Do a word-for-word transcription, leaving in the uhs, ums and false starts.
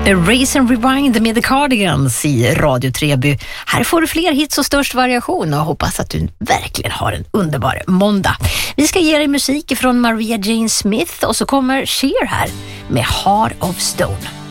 Erase and Rewind med The Cardigans i Radio Treby. Här får du fler hits och störst variation och hoppas att du verkligen har en underbar måndag. Vi ska ge dig musik från Maria Jane Smith och så kommer Cher här med Heart of Stone.